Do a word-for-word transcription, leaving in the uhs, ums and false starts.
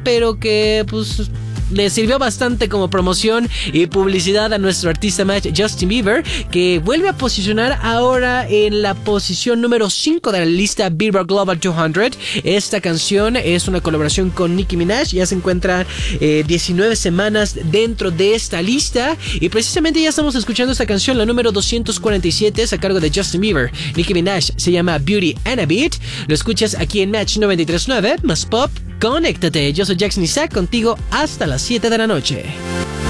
pero que pues le sirvió bastante como promoción y publicidad a nuestro artista más Justin Bieber, que vuelve a posicionar ahora en la posición número cinco de la lista Billboard Global doscientos. Esta canción es una colaboración con Nicki Minaj, ya se encuentra eh, diecinueve semanas dentro de esta lista, y precisamente ya estamos escuchando esta canción, la número doscientos cuarenta y siete, es a cargo de Justin Bieber. Nicki Minaj se llama Beauty and a Beat. Lo escuchas aquí en Match noventa y tres punto nueve, más pop. Conéctate, yo soy Jackson Isaac, contigo hasta las siete de la noche.